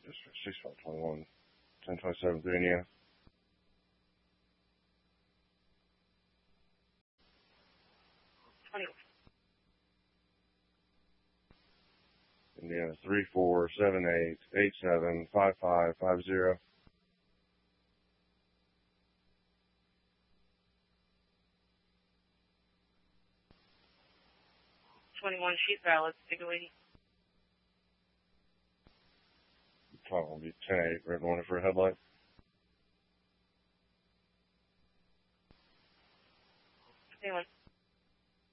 Just for 6521, 1027 through Indiana. Indiana 3478875550. 21 sheet valid, Bigley. Talk will be 10-8, red warning for a headlight.